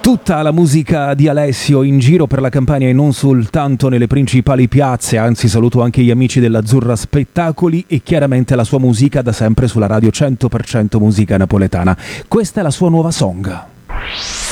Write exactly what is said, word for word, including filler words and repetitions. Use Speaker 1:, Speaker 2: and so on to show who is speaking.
Speaker 1: Tutta la musica di Alessio in giro per la Campania e non soltanto nelle principali piazze, anzi saluto anche gli amici dell'Azzurra Spettacoli e chiaramente la sua musica da sempre sulla radio cento per cento musica napoletana. Questa è la sua nuova song.